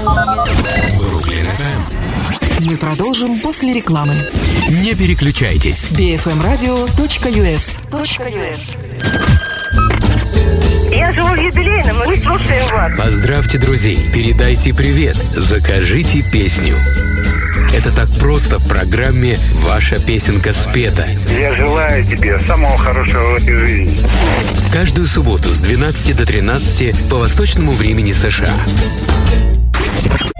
Бруклин FM. Мы продолжим после рекламы. Не переключайтесь. bfmradio.us. Я живу в юбилейном, и мы слушаем вас. Поздравьте друзей, передайте привет, закажите песню. Это так просто в программе «Ваша песенка спета». Я желаю тебе самого хорошего в этой жизни. Каждую субботу с 12 до 13 по восточному времени США.